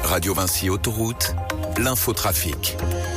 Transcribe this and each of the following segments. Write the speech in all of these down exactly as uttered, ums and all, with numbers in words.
Radio Vinci Autoroute, l'infotrafic.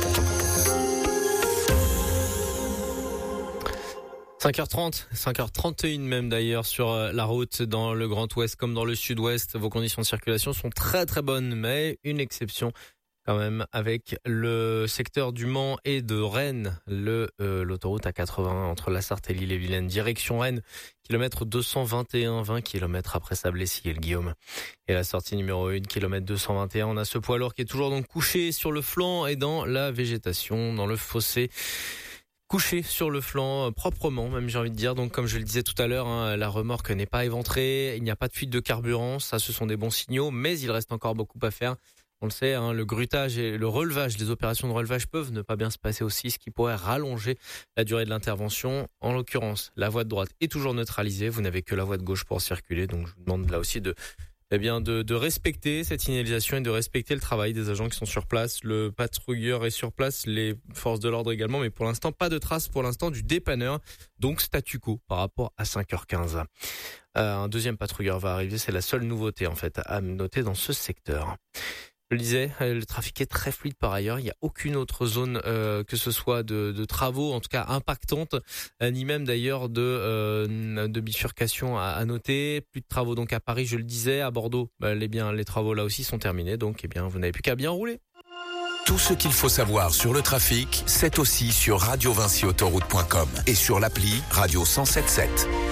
cinq heures trente, cinq heures trente et une même d'ailleurs sur la route dans le Grand Ouest comme dans le Sud-Ouest. Vos conditions de circulation sont très très bonnes, mais une exception quand même avec le secteur du Mans et de Rennes, le euh, l'autoroute A quatre-vingts entre la Sarthe et l'Ille-et-Vilaine, direction Rennes, kilomètre deux cent vingt et un, vingt kilomètres après Sablé-Sigues et le Guillaume. Et la sortie numéro un, kilomètre deux cent vingt et un, on a ce poids lourd qui est toujours donc couché sur le flanc et dans la végétation, dans le fossé. Couché sur le flanc, euh, proprement, même j'ai envie de dire. Donc comme je le disais tout à l'heure, hein, la remorque n'est pas éventrée, il n'y a pas de fuite de carburant, ça ce sont des bons signaux, mais il reste encore beaucoup à faire. On le sait, hein, le grutage et le relevage, les opérations de relevage peuvent ne pas bien se passer aussi, ce qui pourrait rallonger la durée de l'intervention. En l'occurrence, la voie de droite est toujours neutralisée, vous n'avez que la voie de gauche pour circuler, donc je vous demande là aussi de eh bien de, de respecter cette signalisation et de respecter le travail des agents qui sont sur place. Le patrouilleur est sur place, les forces de l'ordre également, mais pour l'instant, pas de traces pour l'instant du dépanneur, donc statu quo par rapport à cinq heures quinze. Euh, un deuxième patrouilleur va arriver, c'est la seule nouveauté en fait à noter dans ce secteur. Je le disais, le trafic est très fluide par ailleurs. Il n'y a aucune autre zone euh, que ce soit de, de travaux, en tout cas impactante, euh, ni même d'ailleurs de, euh, de bifurcation à, à noter. Plus de travaux donc à Paris, je le disais. À Bordeaux, bah, les, bien, les travaux là aussi sont terminés. Donc eh bien, vous n'avez plus qu'à bien rouler. Tout ce qu'il faut savoir sur le trafic, c'est aussi sur radio vinci autoroute point com et sur l'appli Radio cent soixante-sept.